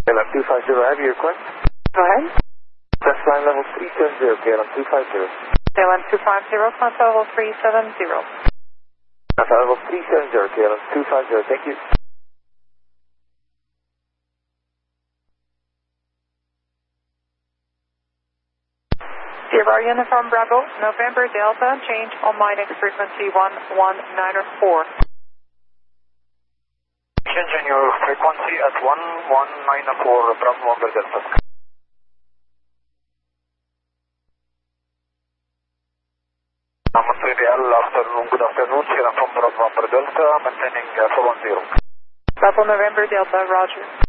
KLM 250, have your request? Go ahead. Test line level 370, KLM 250. KLM 250, front level 370. Test line level 370, KLM 250, thank you. Sierra Uniform Bravo, November Delta, change on Minex frequency 1194. Changing your frequency at 1194 Bravo November Delta. Good afternoon, Sierra from Bravo November Delta, maintaining 410. Bravo November Delta, roger.